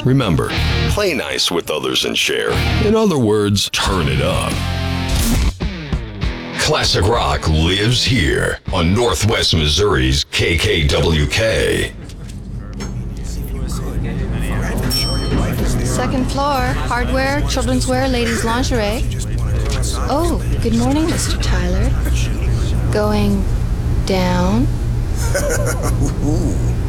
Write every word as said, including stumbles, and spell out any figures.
Remember, play nice with others and share. In other words, turn it up. Classic rock lives here on Northwest Missouri's K K W K. Second floor, hardware, children's wear, ladies' lingerie. Oh, good morning, Mister Tyler. Going down?